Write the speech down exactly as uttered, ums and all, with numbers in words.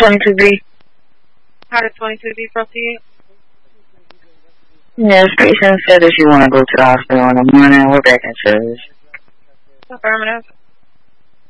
twenty-two B. How did twenty-two B proceed? Yes, patient said that she want to go to the hospital in the morning. We're back in service. Affirmative.